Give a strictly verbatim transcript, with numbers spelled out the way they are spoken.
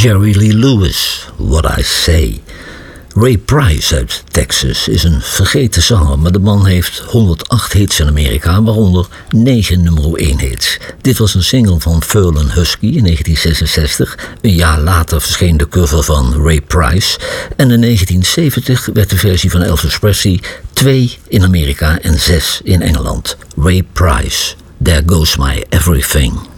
Jerry Lee Lewis, What I Say. Ray Price uit Texas is een vergeten zanger, maar de man heeft honderdacht hits in Amerika, waaronder negen nummer één hits. Dit was een single van Ferlin Husky in negentien zesenzestig. Een jaar later verscheen de cover van Ray Price. En in negentien zeventig werd de versie van Elvis Presley twee in Amerika en zes in Engeland. Ray Price, There Goes My Everything.